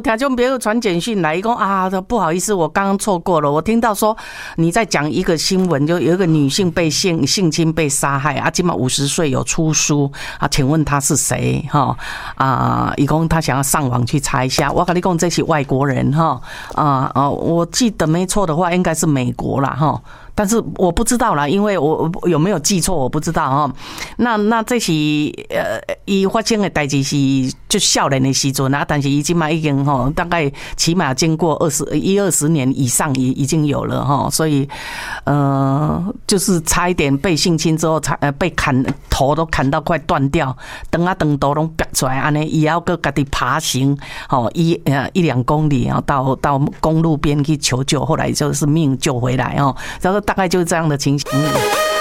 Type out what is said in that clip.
听众朋友传简讯来，讲啊，不好意思，我刚刚错过了。我听到说你在讲一个新闻，就有一个女性被性侵被杀害啊，今嘛50岁有出书啊，请问他是谁？哈啊，伊讲他想要上网去查一下。我跟你讲，这是外国人哈我记得没错的话，应该是美国啦哈。但是我不知道啦，因为我有没有记错我不知道哈。那这是伊发生的代志是就少年的时阵啊，但是伊今嘛已经大概起码经过20年以上已经有了哈，所以就是差一点被性侵之后，被头都砍到快断掉，肠啊肠都拢拔出来，安尼伊要搁家己爬行1-2公里，然后到公路边去求救，后来就是命救回来哦。大概就是这样的情形。